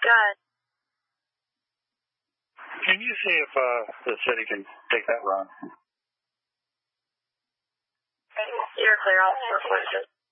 Good. Can you see if the city can take that run? You're clear. I'll report it.